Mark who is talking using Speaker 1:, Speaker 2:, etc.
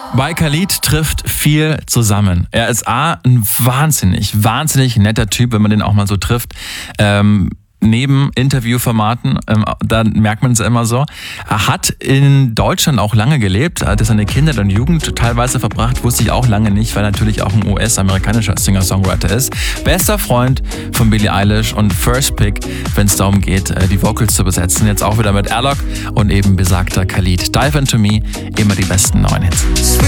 Speaker 1: Bei Khalid trifft viel zusammen. Er ist ein wahnsinnig netter Typ, wenn man den auch mal so trifft. Neben Interviewformaten, da merkt man es immer so. Er hat in Deutschland auch lange gelebt, hat seine Kindheit und Jugend teilweise verbracht, wusste ich auch lange nicht, weil er natürlich auch ein US-amerikanischer Singer-Songwriter ist. Bester Freund von Billie Eilish und First Pick, wenn es darum geht, die Vocals zu besetzen. Jetzt auch wieder mit Alok und eben besagter Khalid. Dive Into Me, immer die besten neuen Hits.